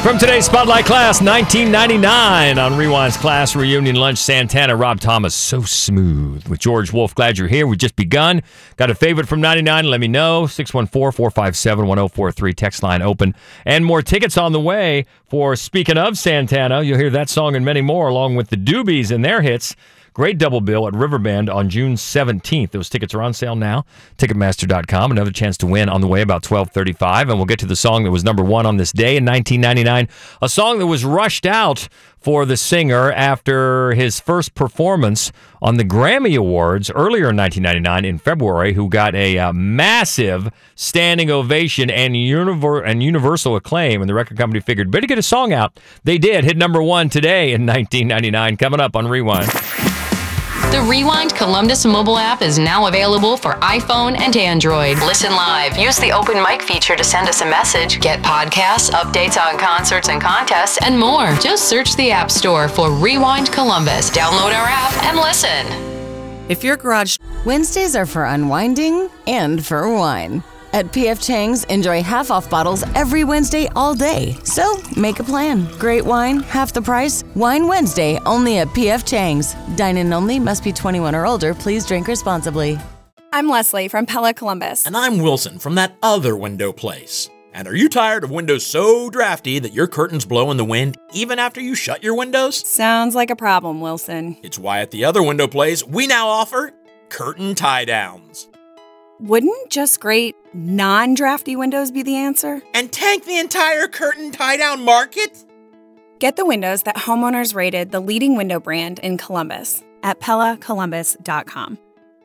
From today's Spotlight Class, 1999 on Rewind's Class Reunion Lunch, Santana, Rob Thomas, So Smooth. With George Wolf, glad you're here. We've just begun. Got a favorite from 99? Let me know. 614-457-1043, text line open. And more tickets on the way for Speaking of Santana. You'll hear that song and many more, along with the Doobies and their hits. Great double bill at Riverbend on June 17th. Those tickets are on sale now. Ticketmaster.com. Another chance to win on the way about 12:35. And we'll get to the song that was number one on this day in 1999. A song that was rushed out for the singer after his first performance on the Grammy Awards earlier in 1999 in February, who got a massive standing ovation and universal acclaim. And the record company figured, better get a song out. They did. Hit number one today in 1999. Coming up on Rewind. The Rewind Columbus mobile app is now available for iPhone and Android. Listen live. Use the open mic feature to send us a message. Get podcasts, updates on concerts and contests, and more. Just search the App Store for Rewind Columbus. Download our app and listen. If your garage... Wednesdays are for unwinding and for wine. At P.F. Chang's, enjoy half-off bottles every Wednesday all day. So, make a plan. Great wine, half the price. Wine Wednesday, only at P.F. Chang's. Dine-in only, must be 21 or older. Please drink responsibly. I'm Leslie from Pella Columbus. And I'm Wilson from that other window place. And are you tired of windows so drafty that your curtains blow in the wind even after you shut your windows? Sounds like a problem, Wilson. It's why at the other window place, we now offer curtain tie-downs. Wouldn't just great non-drafty windows be the answer? And tank the entire curtain tie-down market? Get the windows that homeowners rated the leading window brand in Columbus at PellaColumbus.com.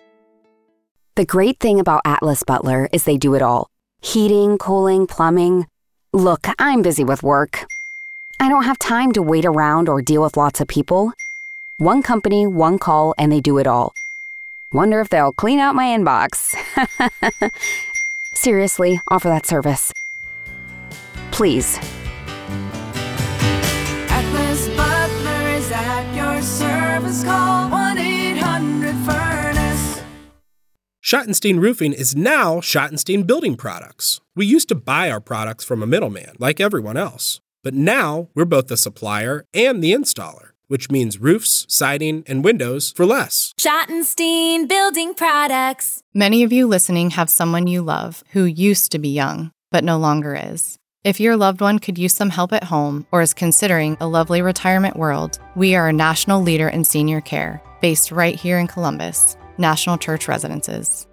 The great thing about Atlas Butler is they do it all. Heating, cooling, plumbing. Look, I'm busy with work. I don't have time to wait around or deal with lots of people. One company, one call, and they do it all. Wonder if they'll clean out my inbox. Seriously, offer that service. Please. Atlas Butler is at your service. Call 1-800-FURNACE. Schottenstein Roofing is now Schottenstein Building Products. We used to buy our products from a middleman, like everyone else. But now, we're both the supplier and the installer, which means roofs, siding, and windows for less. Schottenstein Building Products. Many of you listening have someone you love who used to be young, but no longer is. If your loved one could use some help at home or is considering a lovely retirement world, we are a national leader in senior care, based right here in Columbus, National Church Residences.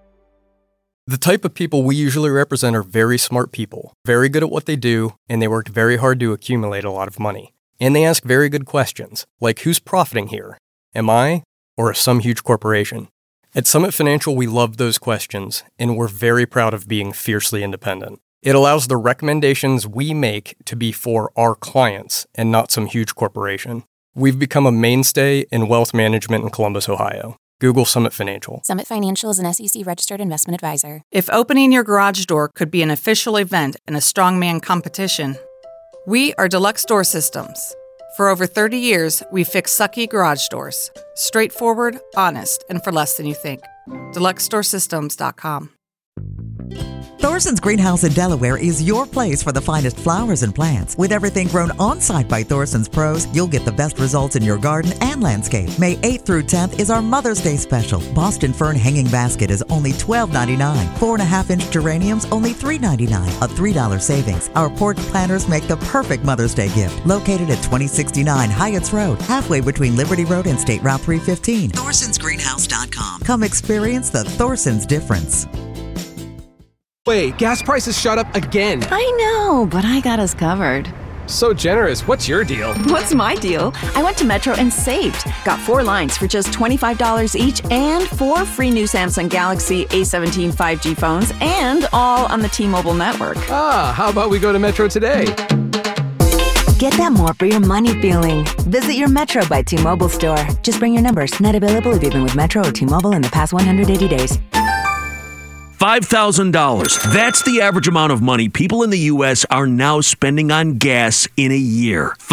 The type of people we usually represent are very smart people, very good at what they do, and they worked very hard to accumulate a lot of money. And they ask very good questions, like who's profiting here? Am I, or some huge corporation? At Summit Financial, we love those questions, and we're very proud of being fiercely independent. It allows the recommendations we make to be for our clients and not some huge corporation. We've become a mainstay in wealth management in Columbus, Ohio. Google Summit Financial. Summit Financial is an SEC-registered investment advisor. If opening your garage door could be an official event and a strongman competition, we are Deluxe Door Systems. For over 30 years, we've fixed sucky garage doors. Straightforward, honest, and for less than you think. DeluxeDoorSystems.com. Thorson's Greenhouse in Delaware is your place for the finest flowers and plants. With everything grown on-site by Thorson's pros, you'll get the best results in your garden and landscape. May 8th through 10th is our Mother's Day special. Boston Fern Hanging Basket is only $12.99. 4.5-inch geraniums, only $3.99. A $3 savings. Our porch planters make the perfect Mother's Day gift. Located at 2069 Hyatts Road, halfway between Liberty Road and State Route 315. Thorson'sGreenhouse.com. Come experience the Thorson's difference. Wait, gas prices shot up again. I know, but I got us covered. So generous. What's your deal? What's my deal? I went to Metro and saved. Got 4 lines for just $25 each and 4 free new Samsung Galaxy A17 5G phones, and all on the T-Mobile network. Ah, how about we go to Metro today? Get that more for your money feeling. Visit your Metro by T-Mobile store. Just bring your numbers. Not available if you've been with Metro or T-Mobile in the past 180 days. $5,000. That's the average amount of money people in the U.S. are now spending on gas in a year.